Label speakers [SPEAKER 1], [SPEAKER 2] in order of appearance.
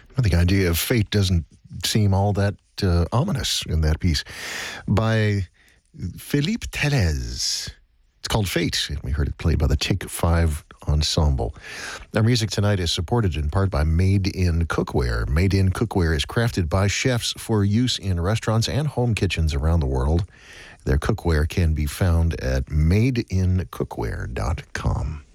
[SPEAKER 1] The idea of fate doesn't seem all that ominous in that piece. By Philippe Telez. It's called Fate. We heard it played by the Take 5 Ensemble. Our music tonight is supported in part by Made in Cookware. Made in Cookware is crafted by chefs for use in restaurants and home kitchens around the world. Their cookware can be found at madeincookware.com.